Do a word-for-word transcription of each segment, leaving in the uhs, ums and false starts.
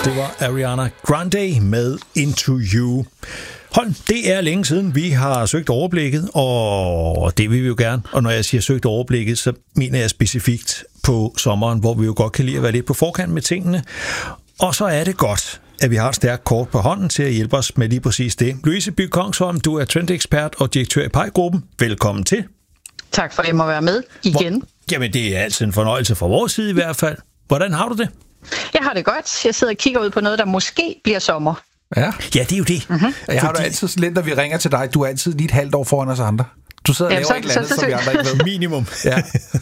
Det var Ariana Grande med Into You. Hold, det er længe siden, vi har søgt overblikket, og det vil vi jo gerne. Og når jeg siger søgt overblikket, så mener jeg specifikt på sommeren, hvor vi jo godt kan lide at være lidt på forkant med tingene. Og så er det godt, at vi har et stærkt kort på hånden til at hjælpe os med lige præcis det. Louise Bye Kongsholm, du er trendekspert og direktør i Pej-gruppen. Velkommen til. Tak for, at jeg må være med igen. Hvor, jamen, det er altid en fornøjelse fra vores side i hvert fald. Hvordan har du det? Jeg har det godt. Jeg sidder og kigger ud på noget, der måske bliver sommer. Ja, ja det er jo det. Mm-hmm. Jeg har Fordi... jo altid lidt, når vi ringer til dig, du er altid lige et halvt år foran os andre. Du sidder og laver så, et eller andet, så, så, så, som vi andre ikke ved. Minimum. Ja.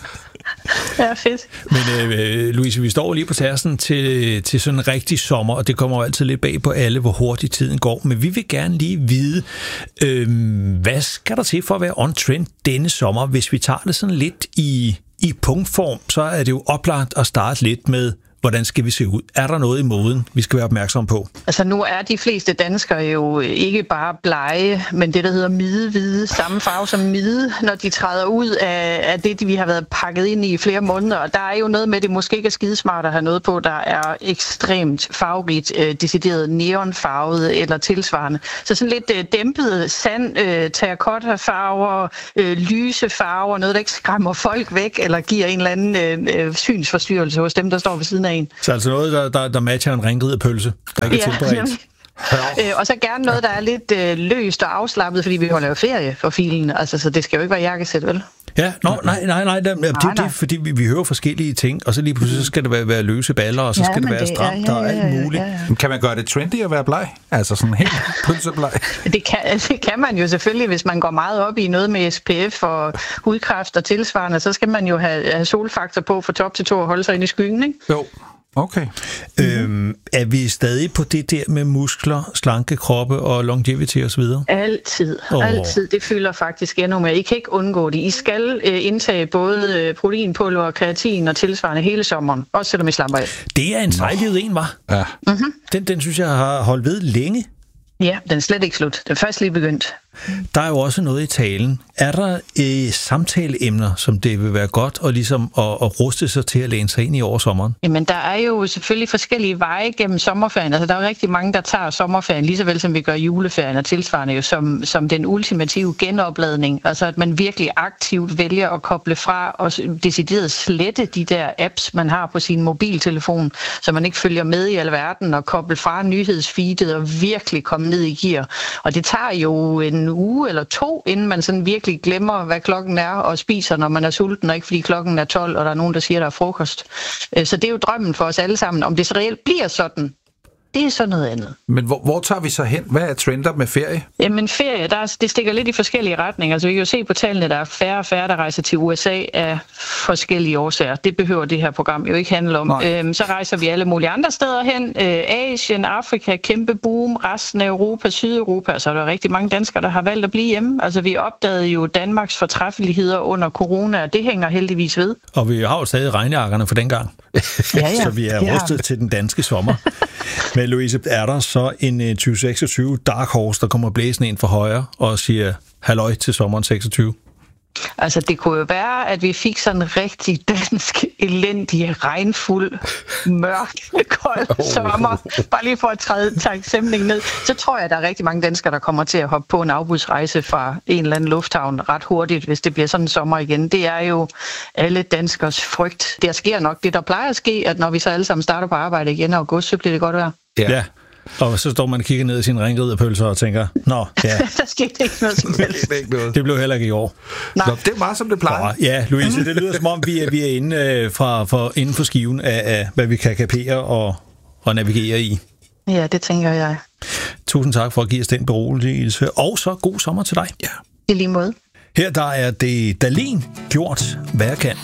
Ja, fedt. Men øh, Louise, vi står lige på tærsen til, til sådan en rigtig sommer, og det kommer jo altid lidt bag på alle, hvor hurtigt tiden går. Men vi vil gerne lige vide, øh, hvad skal der til for at være on-trend denne sommer? Hvis vi tager det sådan lidt i, i punktform, så er det jo oplagt at starte lidt med, hvordan skal vi se ud? Er der noget i moden, vi skal være opmærksom på? Altså nu er de fleste danskere jo ikke bare blege, men det, der hedder midehvide, samme farve som mide, når de træder ud af, af det, vi har været pakket ind i i flere måneder. Og der er jo noget med, det måske ikke er skidesmart at have noget på, der er ekstremt farverigt, øh, decideret neonfarvet eller tilsvarende. Så sådan lidt øh, dæmpet sand, øh, terracotta-farver, øh, lyse farver, noget, der ikke skræmmer folk væk, eller giver en eller anden øh, synsforstyrrelse hos dem, der står ved siden af. Så altså noget, der, der, der matcher en ringridet pølse, der ikke er ja, tilberedt. Øh, og så gerne noget, der er lidt øh, løst og afslappet, fordi vi holder jo ferie for filen. Altså, så det skal jo ikke være jakkesæt, vel? Ja, no, nej, nej, nej, det, nej, det er jo det, fordi vi, vi hører forskellige ting, og så lige pludselig så skal det være, være løse baller, og så ja, skal det være stramt, ja, ja, ja, ja, der er alt muligt. Ja, ja. Kan man gøre det trendy at være bleg? Altså sådan helt pølsebleg? Det kan, det kan man jo selvfølgelig, hvis man går meget op i noget med S P F og hudkræft og tilsvarende, så skal man jo have, have solfaktor på fra top til to og holde sig ind i skyggen, ikke? Jo. Okay. Øhm, er vi stadig på det der med muskler, slanke kroppe og longevity og så videre? Altid. Oh. Altid. Det fylder faktisk endnu mere. I kan ikke undgå det. I skal øh, indtage både øh, proteinpulver, kreatin og tilsvarende hele sommeren. Også selvom I slapper af. Det er en sejlivet en, var. Ja. Mm-hmm. Den, den synes jeg har holdt ved længe. Ja, den er slet ikke slut. Den er først lige begyndt. Der er jo også noget i talen. Er der øh, samtaleemner, som det vil være godt og ligesom at, at ruste sig til at læne sig ind i over sommeren? Jamen, der er jo selvfølgelig forskellige veje gennem sommerferien. Altså, der er jo rigtig mange, der tager sommerferien, lige så vel som vi gør juleferien og tilsvarende jo, som, som den ultimative genopladning. Altså, at man virkelig aktivt vælger at koble fra og decideret slette de der apps, man har på sin mobiltelefon, så man ikke følger med i alverden og koble fra nyhedsfeedet og virkelig komme ned i gear. Og det tager jo en uge eller to, inden man sådan virkelig glemmer, hvad klokken er, og spiser, når man er sulten, og ikke fordi klokken er tolv, og der er nogen, der siger, der er frokost. Så det er jo drømmen for os alle sammen. Om det så reelt bliver sådan, det er så noget andet. Men hvor, hvor tager vi så hen? Hvad er trender med ferie? Jamen ferie, der er, det stikker lidt i forskellige retninger. Altså vi kan jo se på tallene, der er færre og færre, der rejser til U S A af forskellige årsager. Det behøver det her program jo ikke handle om. Øhm, så rejser vi alle mulige andre steder hen. Øh, Asien, Afrika, kæmpe boom, resten af Europa, Sydeuropa. Så er der rigtig mange danskere, der har valgt at blive hjemme. Altså vi opdagede jo Danmarks fortræffeligheder under corona, og det hænger heldigvis ved. Og vi har jo stadig regnearkerne for dengang. Ja, ja. Så vi er ja. rustet til den danske sommer. Men Louise, er der så en tyve seksogtyve Dark Horse, der kommer blæsende ind fra højre og siger halløj til sommeren seksogtyve? Altså, det kunne jo være, at vi fik sådan en rigtig dansk, elendig, regnfuld, mørk, kold oh. sommer. Bare lige for at træde taksemningen ned. Så tror jeg, at der er rigtig mange danskere, der kommer til at hoppe på en afbudsrejse fra en eller anden lufthavn ret hurtigt, hvis det bliver sådan en sommer igen. Det er jo alle danskers frygt. Der sker nok det, der plejer at ske, at når vi så alle sammen starter på arbejde igen i august, så bliver det godt vejr. Ja. ja. Og så står man og kigger ned i sin ringridede pølser og tænker, nå, ja. Der skete ikke noget som helst. Det blev heller ikke i år. Nej. Nå, det er meget som det plejer. Nå, ja, Louise, det lyder som om, vi er, vi er inde, øh, fra, for, inden for skiven af, af, hvad vi kan kapere og, og navigere i. Ja, det tænker jeg. Tusind tak for at give os den beroligelse, og så god sommer til dig. Ja. I lige måde. Her der er det Dahlin gjort, hvad jeg kan.